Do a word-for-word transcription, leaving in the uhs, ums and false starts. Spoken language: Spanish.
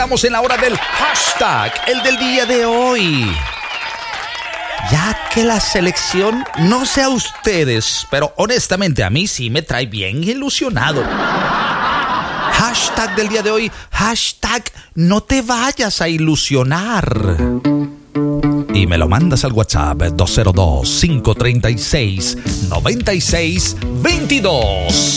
estamos en la hora del hashtag, el del día de hoy. Ya que la selección, no sé a ustedes, pero honestamente a mí sí me trae bien ilusionado. Hashtag del día de hoy, hashtag no te vayas a ilusionar. Y me lo mandas al WhatsApp dos cero dos, cinco tres seis, nueve seis dos dos.